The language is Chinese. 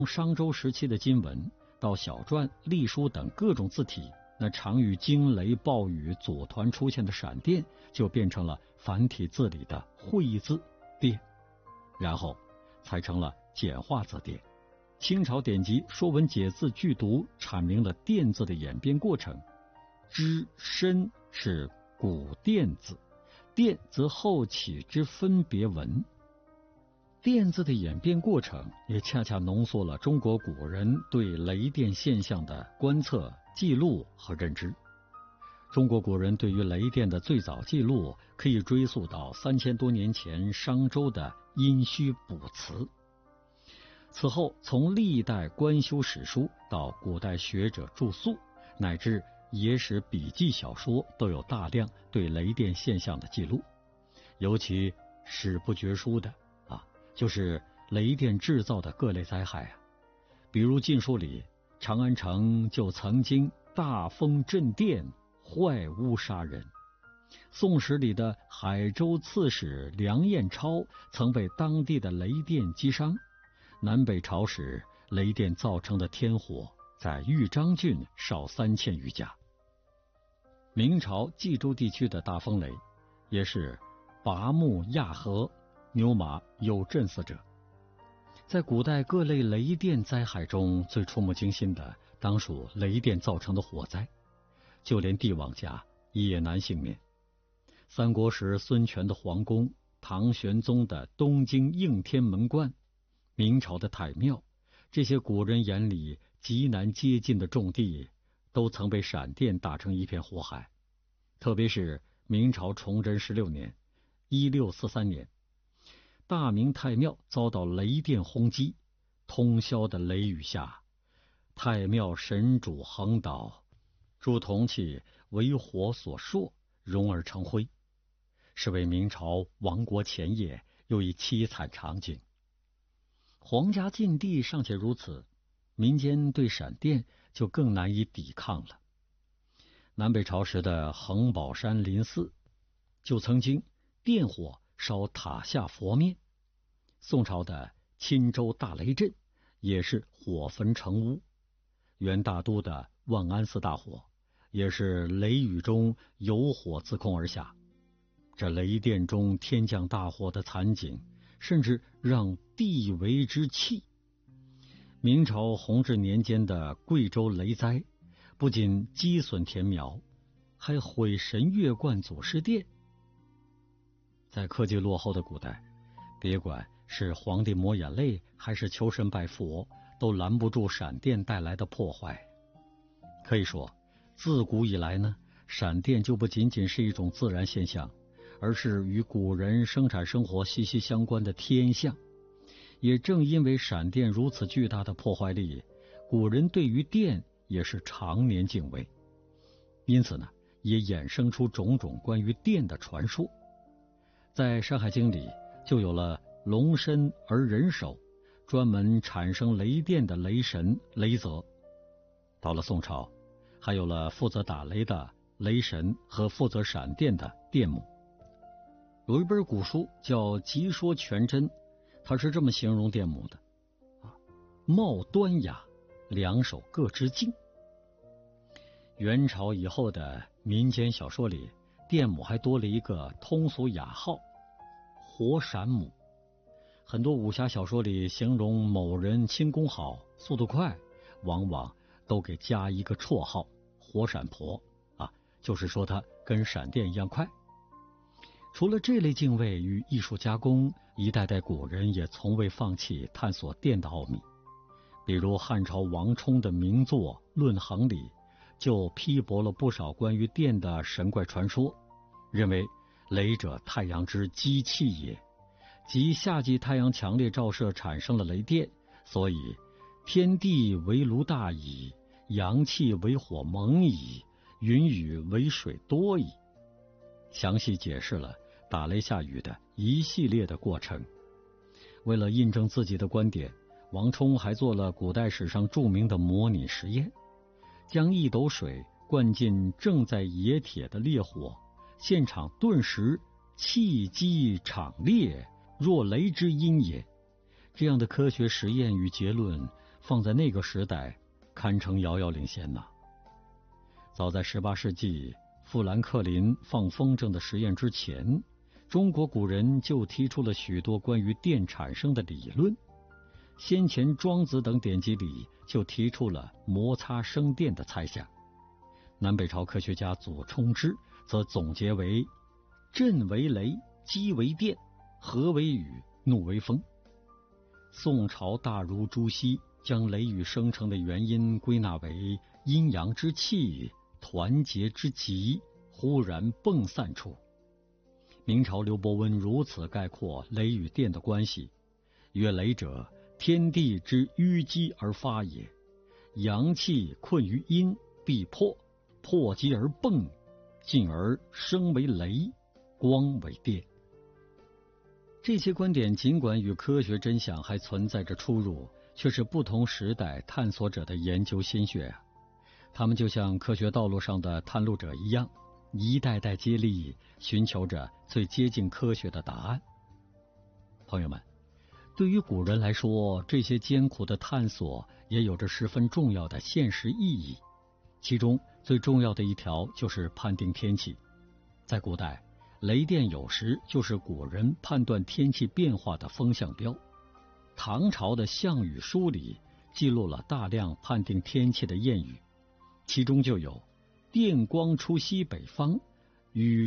从商周时期的金文到小篆、隶书等各种字体，那常与惊雷、暴雨组团出现的闪电，就变成了繁体字里的会意字电，然后才成了简化字典。清朝典籍《说文解字句读》阐明了电字的演变过程，之身是古电字，电则后起之分别文。电字的演变过程也恰恰浓缩了中国古人对雷电现象的观测、记录和认知。中国古人对于雷电的最早记录可以追溯到3000多年前商周的殷墟卜辞。此后，从历代官修史书到古代学者著述，乃至野史笔记小说，都有大量对雷电现象的记录。尤其史不绝书的就是雷电制造的各类灾害比如《晋书》里，长安城就曾经大风震电，坏屋杀人。《宋史》里的海州刺史梁彦超曾被当地的雷电击伤。南北朝时，雷电造成的天火在豫章郡烧3000余家。明朝冀州地区的大风雷，也是拔木压河，牛马有震死者。在古代各类雷电灾害中，最触目惊心的当属雷电造成的火灾，就连帝王家也难幸免。三国时孙权的皇宫，唐玄宗的东京应天门关，明朝的太庙，这些古人眼里极难接近的重地，都曾被闪电打成一片火海。特别是明朝崇祯16年1643年，大明太庙遭到雷电轰击，通宵的雷雨下，太庙神主横倒，诸铜器为火所烁，熔而成灰，是为明朝亡国前夜又一凄惨场景。皇家禁地尚且如此，民间对闪电就更难以抵抗了。南北朝时的恒宝山林寺就曾经电火烧塔下佛面，宋朝的钦州大雷阵也是火焚城屋，元大都的万安寺大火也是雷雨中有火自空而下。这雷电中天降大火的惨景，甚至让地为之泣。明朝弘治年间的贵州雷灾，不仅击损田苗，还毁神月观祖师殿。在科技落后的古代，别管是皇帝抹眼泪还是求神拜佛，都拦不住闪电带来的破坏。可以说，自古以来呢，闪电就不仅仅是一种自然现象，而是与古人生产生活息息相关的天象。也正因为闪电如此巨大的破坏力，古人对于电也是常年敬畏，因此呢，也衍生出种种关于电的传说。在《山海经》里就有了龙身而人首，专门产生雷电的雷神雷泽。到了宋朝，还有了负责打雷的雷神和负责闪电的电母。有一本古书叫《集说全真》，他是这么形容电母的貌端雅，两手各执镜。元朝以后的民间小说里，电母还多了一个通俗雅号火闪母。很多武侠小说里形容某人轻功好、速度快，往往都给加一个绰号火闪婆就是说他跟闪电一样快。除了这类敬畏与艺术加工，一代代古人也从未放弃探索电的奥秘。比如汉朝王充的名作《论衡》里，就批驳了不少关于电的神怪传说，认为雷者太阳之机器也，即夏季太阳强烈照射产生了雷电，所以天地为炉大矣，阳气为火猛矣，云雨为水多矣，详细解释了打雷下雨的一系列的过程。为了印证自己的观点，王充还做了古代史上著名的模拟实验，将一斗水灌进正在冶铁的烈火，现场顿时气机场裂，若雷之音也。这样的科学实验与结论放在那个时代堪称遥遥领先呐。早在18世纪富兰克林放风筝的实验之前，中国古人就提出了许多关于电产生的理论。先前庄子等典籍里就提出了摩擦生电的猜想。南北朝科学家左冲之则总结为震为雷，击为电，和为雨，怒为风。宋朝大儒朱熹将雷雨生成的原因归纳为阴阳之气团结之极，忽然迸散出。明朝刘伯温如此概括雷与电的关系，曰雷者，天地之淤积而发也，阳气困于阴，必破，破积而迸，进而生为雷，光为电。这些观点尽管与科学真相还存在着出入，却是不同时代探索者的研究心血啊。他们就像科学道路上的探路者一样，一代代接力，寻求着最接近科学的答案。朋友们，对于古人来说，这些艰苦的探索也有着十分重要的现实意义。其中最重要的一条就是判定天气。在古代，雷电有时就是古人判断天气变化的风向标。唐朝的项羽书里记录了大量判定天气的谚语，其中就有电光出西北方，雨